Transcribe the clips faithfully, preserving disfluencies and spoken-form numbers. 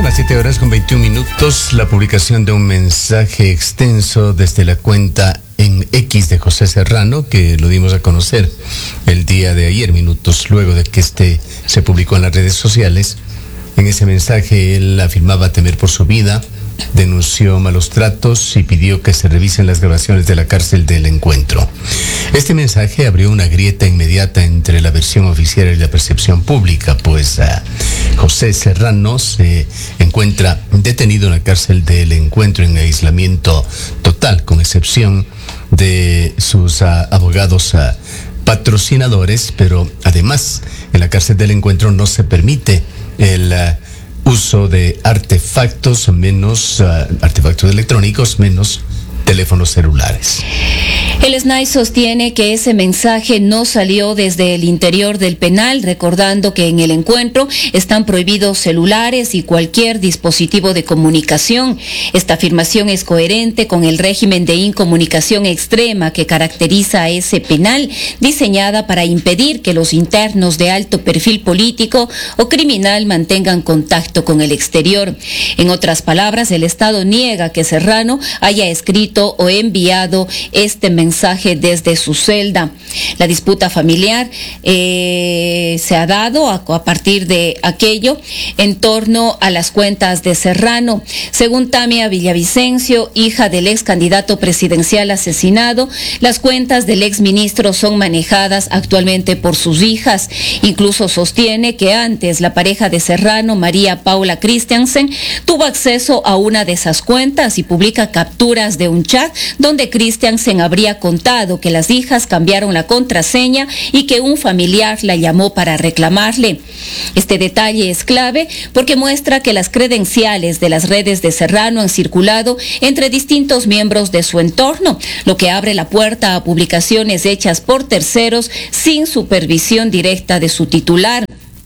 Son las siete horas con veintiún minutos. La publicación de un mensaje extenso desde la cuenta en X de José Serrano, que lo dimos a conocer el día de ayer, minutos luego de que este se publicó en las redes sociales. En ese mensaje él afirmaba temer por su vida, denunció malos tratos y pidió que se revisen las grabaciones de la cárcel del Encuentro. Este mensaje abrió una grieta inmediata entre la versión oficial y la percepción pública, pues uh, José Serrano se encuentra detenido en la cárcel del Encuentro en aislamiento total, con excepción de sus uh, abogados uh, patrocinadores, pero además en la cárcel del Encuentro no se permite el uh, uso de artefactos menos uh, artefactos electrónicos menos teléfonos celulares. El S N A I sostiene que ese mensaje no salió desde el interior del penal, recordando que en el Encuentro están prohibidos celulares y cualquier dispositivo de comunicación. Esta afirmación es coherente con el régimen de incomunicación extrema que caracteriza a ese penal, diseñada para impedir que los internos de alto perfil político o criminal mantengan contacto con el exterior. En otras palabras, el Estado niega que Serrano haya escrito o enviado este mensaje mensaje desde su celda. La disputa familiar eh, se ha dado a, a partir de aquello en torno a las cuentas de Serrano. Según Tamia Villavicencio, hija del ex candidato presidencial asesinado, las cuentas del ex ministro son manejadas actualmente por sus hijas. Incluso sostiene que antes la pareja de Serrano, María Paula Christiansen, tuvo acceso a una de esas cuentas y publica capturas de un chat donde Christiansen habría contado que las hijas cambiaron la contraseña y que un familiar la llamó para reclamarle. Este detalle es clave porque muestra que las credenciales de las redes de Serrano han circulado entre distintos miembros de su entorno, lo que abre la puerta a publicaciones hechas por terceros sin supervisión directa de su titular.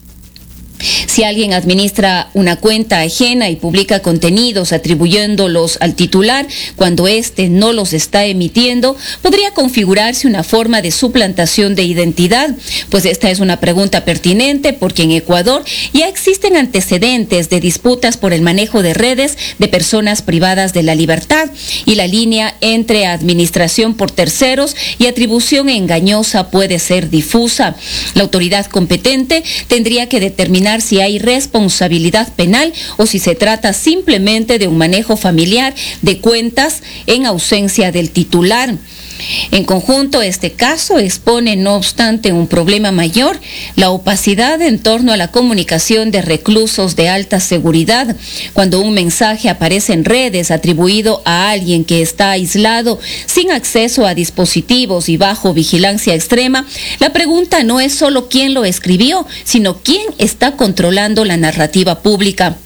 Si alguien administra una cuenta ajena y publica contenidos atribuyéndolos al titular cuando éste no los está emitiendo, podría configurarse una forma de suplantación de identidad. Pues esta es una pregunta pertinente porque en Ecuador ya existen antecedentes de disputas por el manejo de redes de personas privadas de la libertad, y la línea entre administración por terceros y atribución engañosa puede ser difusa. La autoridad competente tendría que determinar si hay responsabilidad penal o si se trata simplemente de un manejo familiar de cuentas en ausencia del titular. En conjunto, este caso expone, no obstante, un problema mayor: la opacidad en torno a la comunicación de reclusos de alta seguridad. Cuando un mensaje aparece en redes atribuido a alguien que está aislado, sin acceso a dispositivos y bajo vigilancia extrema, la pregunta no es solo quién lo escribió, sino quién está controlando la narrativa pública.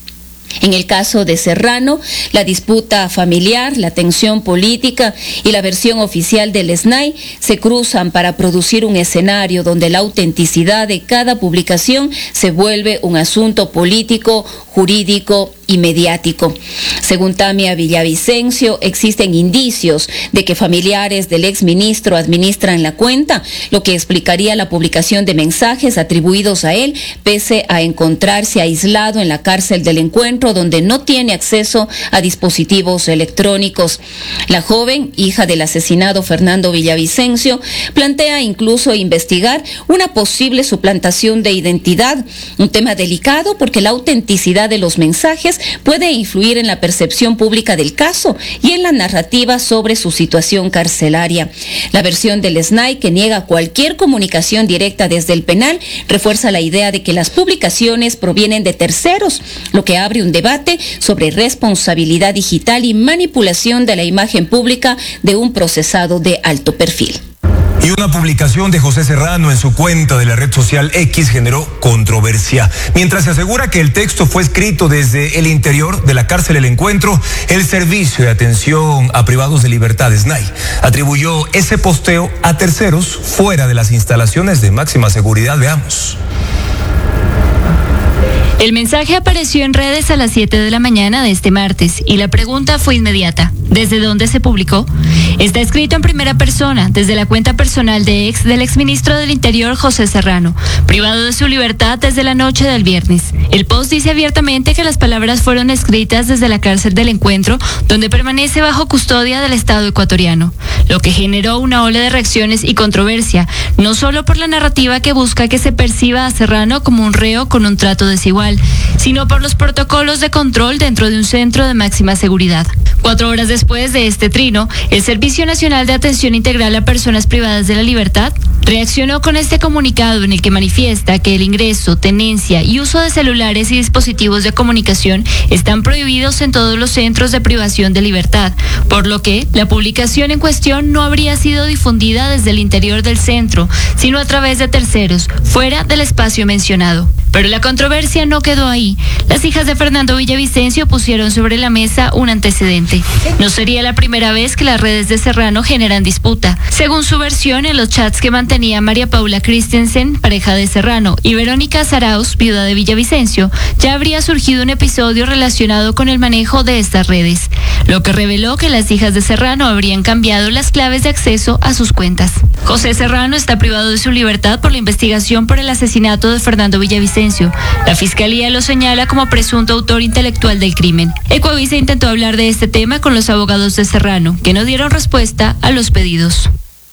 En el caso de Serrano, la disputa familiar, la tensión política y la versión oficial del S N A I se cruzan para producir un escenario donde la autenticidad de cada publicación se vuelve un asunto político, jurídico y mediático. Según Tamia Villavicencio, existen indicios de que familiares del exministro administran la cuenta, lo que explicaría la publicación de mensajes atribuidos a él, pese a encontrarse aislado en la cárcel del Encuentro, donde no tiene acceso a dispositivos electrónicos. La joven, hija del asesinado Fernando Villavicencio, plantea incluso investigar una posible suplantación de identidad, un tema delicado porque la autenticidad de los mensajes puede influir en la percepción pública del caso y en la narrativa sobre su situación carcelaria. La versión del S N A I, que niega cualquier comunicación directa desde el penal, refuerza la idea de que las publicaciones provienen de terceros, lo que abre un debate sobre responsabilidad digital y manipulación de la imagen pública de un procesado de alto perfil. Y una publicación de José Serrano en su cuenta de la red social X generó controversia. Mientras se asegura que el texto fue escrito desde el interior de la cárcel El Encuentro, el Servicio de Atención a Privados de Libertad, S N A I, atribuyó ese posteo a terceros fuera de las instalaciones de máxima seguridad. Veamos. El mensaje apareció en redes a las siete de la mañana de este martes y la pregunta fue inmediata. ¿Desde dónde se publicó? Está escrito en primera persona, desde la cuenta personal de ex del exministro del Interior José Serrano, privado de su libertad desde la noche del viernes. El post dice abiertamente que las palabras fueron escritas desde la cárcel del Encuentro, donde permanece bajo custodia del Estado ecuatoriano, lo que generó una ola de reacciones y controversia, no solo por la narrativa que busca que se perciba a Serrano como un reo con un trato desigual, sino por los protocolos de control dentro de un centro de máxima seguridad. Cuatro horas después de este trino, el Servicio Nacional de Atención Integral a Personas Privadas de la Libertad reaccionó con este comunicado en el que manifiesta que el ingreso, tenencia y uso de celulares y dispositivos de comunicación están prohibidos en todos los centros de privación de libertad, por lo que la publicación en cuestión no habría sido difundida desde el interior del centro, sino a través de terceros, fuera del espacio mencionado. Pero la controversia no quedó ahí. Las hijas de Fernando Villavicencio pusieron sobre la mesa un antecedente. No sería la primera vez que las redes de Serrano generan disputa. Según su versión, en los chats que mantenía María Paula Christensen, pareja de Serrano, y Verónica Zarauz, viuda de Villavicencio, ya habría surgido un episodio relacionado con el manejo de estas redes, lo que reveló que las hijas de Serrano habrían cambiado las claves de acceso a sus cuentas. José Serrano está privado de su libertad por la investigación por el asesinato de Fernando Villavicencio. La Fiscalía lo señala como presunto autor intelectual del crimen. Ecuavisa intentó hablar de este tema con los abogados de Serrano, que no dieron respuesta a los pedidos.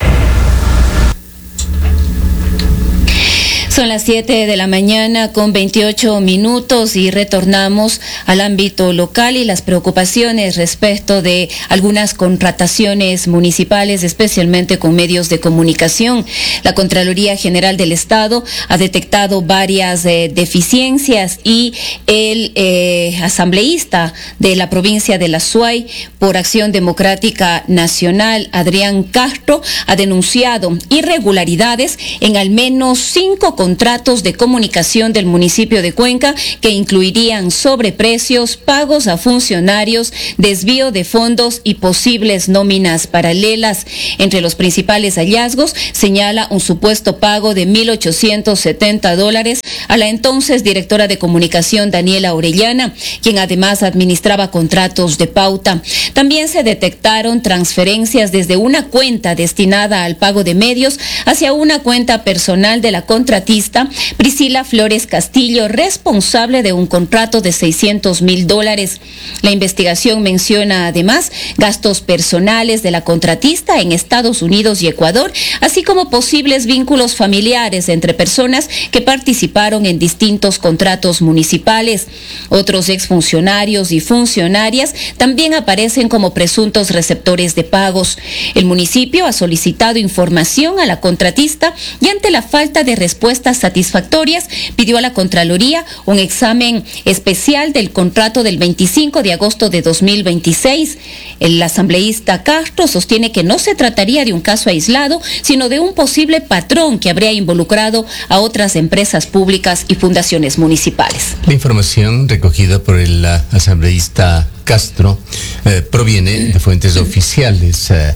Son las siete de la mañana con veintiocho minutos y retornamos al ámbito local y las preocupaciones respecto de algunas contrataciones municipales, especialmente con medios de comunicación. La Contraloría General del Estado ha detectado varias eh, deficiencias y el eh, asambleísta de la provincia de La Suay por Acción Democrática Nacional, Adrián Castro, ha denunciado irregularidades en al menos cinco contratos de comunicación del municipio de Cuenca que incluirían sobreprecios, pagos a funcionarios, desvío de fondos y posibles nóminas paralelas. Entre los principales hallazgos señala un supuesto pago de mil ochocientos setenta dólares a la entonces directora de comunicación Daniela Orellana, quien además administraba contratos de pauta. También se detectaron transferencias desde una cuenta destinada al pago de medios hacia una cuenta personal de la contratista Priscila Flores Castillo, responsable de un contrato de seiscientos mil dólares. La investigación menciona además gastos personales de la contratista en Estados Unidos y Ecuador, así como posibles vínculos familiares entre personas que participaron en distintos contratos municipales. Otros exfuncionarios y funcionarias también aparecen como presuntos receptores de pagos. El municipio ha solicitado información a la contratista y ante la falta de respuesta satisfactorias, pidió a la Contraloría un examen especial del contrato del veinticinco de agosto de dos mil veintiséis. El asambleísta Castro sostiene que no se trataría de un caso aislado, sino de un posible patrón que habría involucrado a otras empresas públicas y fundaciones municipales. La información recogida por el uh, asambleísta Castro eh, proviene de fuentes oficiales uh,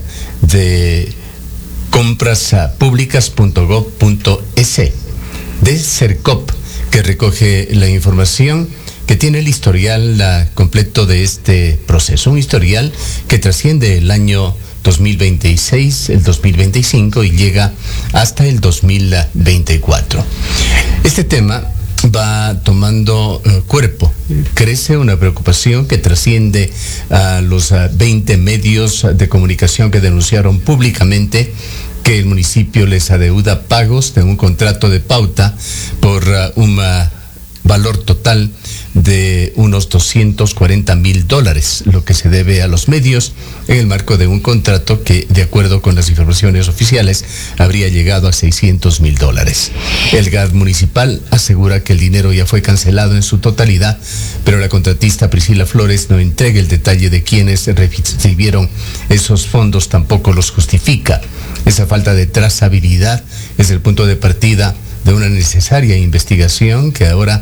de compras públicas punto gob punto es, de CERCOP, que recoge la información que tiene el historial la, completo de este proceso, un historial que trasciende el año dos mil veintiséis, el dos mil veinticinco y llega hasta el dos mil veinticuatro. Este tema va tomando uh, cuerpo, crece una preocupación que trasciende a los uh, veinte medios de comunicación que denunciaron públicamente que el municipio les adeuda pagos de un contrato de pauta por uh, un uh, valor total de unos doscientos cuarenta mil dólares, lo que se debe a los medios en el marco de un contrato que, de acuerdo con las informaciones oficiales, habría llegado a seiscientos mil dólares. El G A D municipal asegura que el dinero ya fue cancelado en su totalidad, pero la contratista Priscila Flores no entrega el detalle de quienes recibieron esos fondos, tampoco los justifica. Esa falta de trazabilidad es el punto de partida de una necesaria investigación que ahora alcanza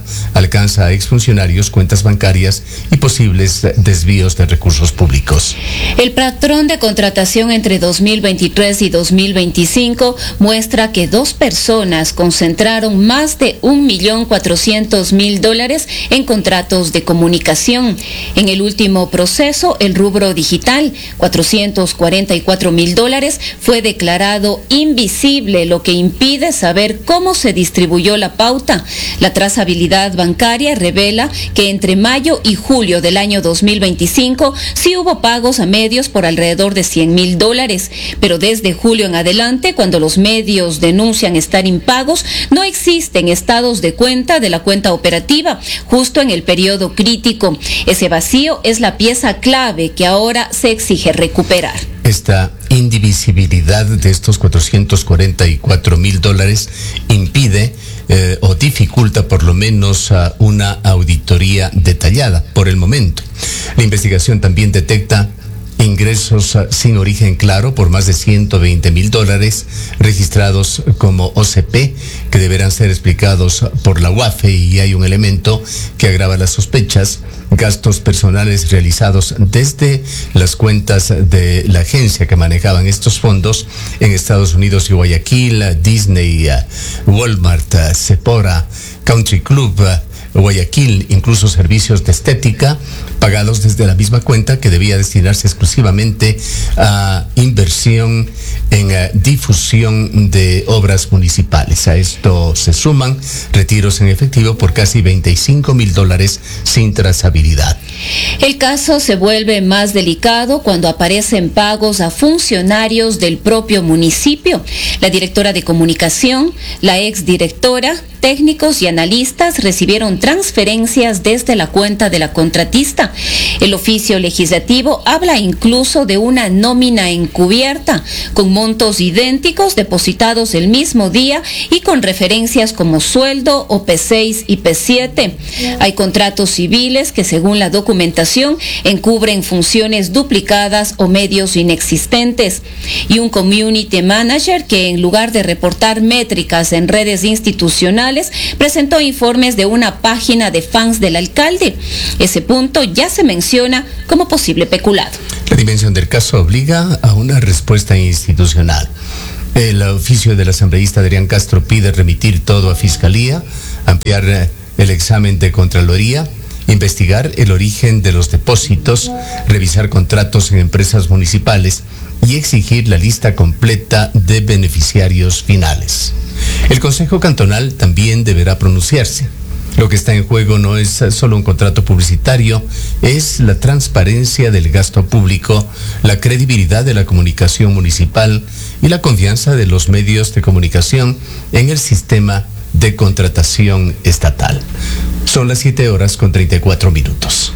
alcanza a exfuncionarios, cuentas bancarias y posibles desvíos de recursos públicos. El patrón de contratación entre dos mil veintitrés y dos mil veinticinco muestra que dos personas concentraron más de un millón cuatrocientos mil dólares en contratos de comunicación. En el último proceso, el rubro digital, cuatrocientos cuarenta y cuatro mil dólares, fue declarado invisible, lo que impide saber cómo se distribuyó la pauta. La trazabilidad bancaria revela que entre mayo y julio del año dos mil veinticinco sí hubo pagos a medios por alrededor de cien mil dólares, pero desde julio en adelante, cuando los medios denuncian estar impagos, no existen estados de cuenta de la cuenta operativa, justo en el periodo crítico. Ese vacío es la pieza clave que ahora se exige recuperar. Esta indivisibilidad de estos cuatrocientos cuarenta y cuatro mil dólares impide eh, o dificulta por lo menos uh, una auditoría detallada por el momento. La investigación también detecta ingresos uh, sin origen claro por más de ciento veinte mil dólares registrados como O C P que deberán ser explicados por la U A F E, y hay un elemento que agrava las sospechas: gastos personales realizados desde las cuentas de la agencia que manejaban estos fondos en Estados Unidos y Guayaquil, Disney, Walmart, Sephora, Country Club, Guayaquil, incluso servicios de estética pagados desde la misma cuenta que debía destinarse exclusivamente a inversión en uh, difusión de obras municipales. A esto se suman retiros en efectivo por casi veinticinco mil dólares sin trazabilidad. El caso se vuelve más delicado cuando aparecen pagos a funcionarios del propio municipio. La directora de comunicación, la exdirectora, técnicos y analistas recibieron transferencias desde la cuenta de la contratista. El oficio legislativo habla incluso de una nómina encubierta, con montos idénticos depositados el mismo día y con referencias como sueldo o P seis y P siete. Hay contratos civiles que, según la documentación, encubren funciones duplicadas o medios inexistentes. Y un community manager que, en lugar de reportar métricas en redes institucionales, presentó informes de una página de fans del alcalde. Ese punto ya se menciona como posible peculado. La dimensión del caso obliga a una respuesta institucional. El oficio del asambleísta Adrián Castro pide remitir todo a Fiscalía, ampliar el examen de Contraloría, investigar el origen de los depósitos, revisar contratos en empresas municipales y exigir la lista completa de beneficiarios finales. El Consejo Cantonal también deberá pronunciarse. Lo que está en juego no es solo un contrato publicitario, es la transparencia del gasto público, la credibilidad de la comunicación municipal y la confianza de los medios de comunicación en el sistema de contratación estatal. Son las siete horas con treinta y cuatro minutos.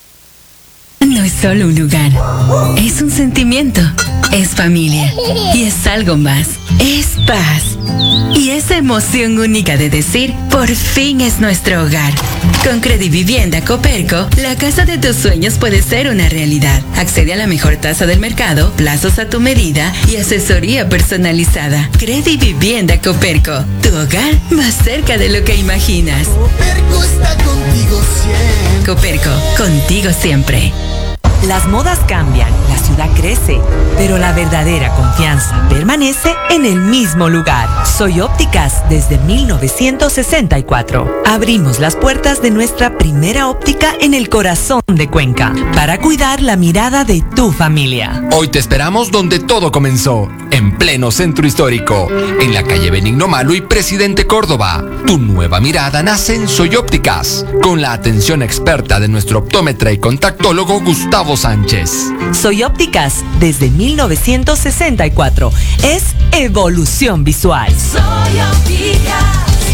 No es solo un lugar, es un sentimiento, es familia y es algo más, es paz. Y esa emoción única de decir, por fin es nuestro hogar. Con Credivivienda Coperco, la casa de tus sueños puede ser una realidad. Accede a la mejor tasa del mercado, plazos a tu medida y asesoría personalizada. Credivivienda Coperco, tu hogar más cerca de lo que imaginas. Coperco está contigo siempre. Coperco, contigo siempre. Las modas cambian, la ciudad crece, pero la verdadera confianza permanece en el mismo lugar. Soy Ópticas desde mil novecientos sesenta y cuatro. Abrimos las puertas de nuestra primera óptica en el corazón de Cuenca para cuidar la mirada de tu familia. Hoy te esperamos donde todo comenzó, en pleno centro histórico, en la calle Benigno Malo y Presidente Córdoba. Tu nueva mirada nace en Soy Ópticas, con la atención experta de nuestro optómetra y contactólogo Gustavo Sánchez. Soy Ópticas desde mil novecientos sesenta y cuatro. Es evolución visual. Soy Ópticas.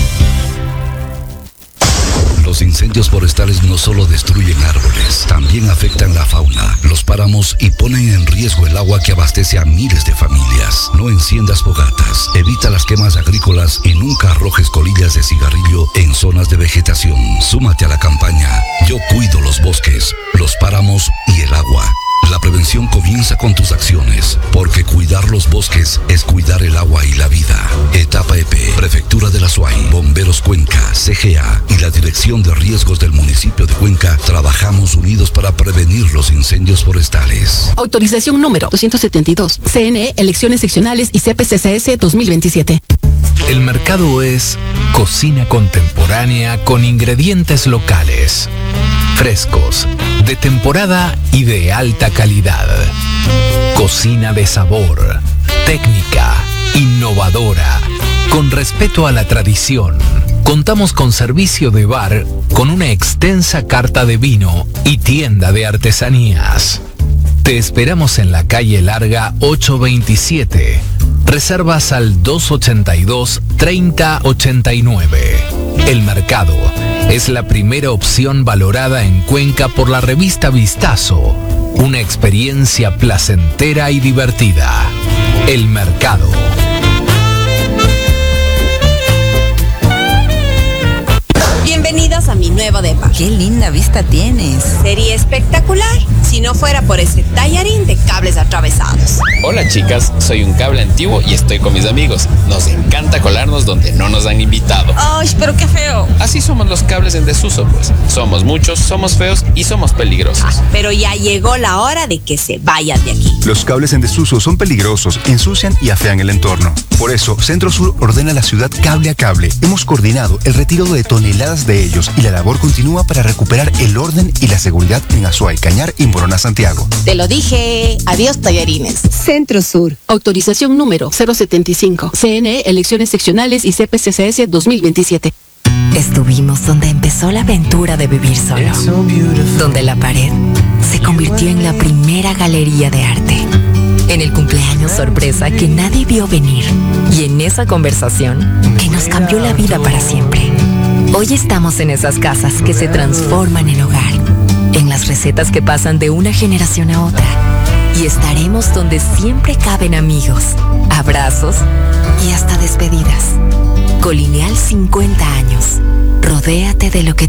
Los incendios forestales no solo destruyen árboles, también afectan la fauna, los páramos y ponen en riesgo el agua que abastece a miles de familias. No enciendas fogatas, evita las quemas agrícolas y nunca arrojes colillas de cigarrillo en zonas de vegetación. Súmate a la campaña Yo cuido los bosques, los páramos y el agua. La prevención comienza con tus acciones, porque cuidar los bosques es cuidar el agua y la vida. Etapa E P, Prefectura de la Azuay, Bomberos Cuenca, C G A y la Dirección de Riesgos del municipio de Cuenca trabajamos unidos para prevenir los incendios forestales. Autorización número doscientos setenta y dos. C N E, elecciones seccionales y C P C C S dos mil veintisiete. El mercado es cocina contemporánea con ingredientes locales, frescos, de temporada y de alta calidad. Cocina de sabor, técnica, innovadora, con respeto a la tradición. Contamos con servicio de bar, con una extensa carta de vino y tienda de artesanías. Te esperamos en la calle Larga ocho veintisiete. Reservas al dos ochenta y dos, treinta ochenta y nueve. El Mercado es la primera opción valorada en Cuenca por la revista Vistazo. Una experiencia placentera y divertida. El Mercado. Bienvenidos a mi nuevo depa. ¡Qué linda vista tienes! Sería espectacular si no fuera por ese tallarín de cables atravesados. Hola chicas, soy un cable antiguo y estoy con mis amigos. Nos encanta colarnos donde no nos han invitado. ¡Ay, pero qué feo! Así somos los cables en desuso, pues. Somos muchos, somos feos y somos peligrosos. Ah, pero ya llegó la hora de que se vayan de aquí. Los cables en desuso son peligrosos, ensucian y afean el entorno. Por eso, Centro Sur ordena a la ciudad cable a cable. Hemos coordinado el retiro de toneladas de ellos y la labor continúa para recuperar el orden y la seguridad en Azuay, Cañar y Morona, Santiago. Te lo dije. Adiós, tallarines. Centro Sur. Autorización número cero setenta y cinco. C N E, elecciones seccionales y C P C C S dos mil veintisiete. Estuvimos donde empezó la aventura de vivir solo. Donde la pared se convirtió en la primera galería de arte. En el cumpleaños sorpresa que nadie vio venir. Y en esa conversación que nos cambió la vida para siempre. Hoy estamos en esas casas que se transforman en hogar. En las recetas que pasan de una generación a otra. Y estaremos donde siempre caben amigos, abrazos y hasta despedidas. Colineal cincuenta años. Rodéate de lo que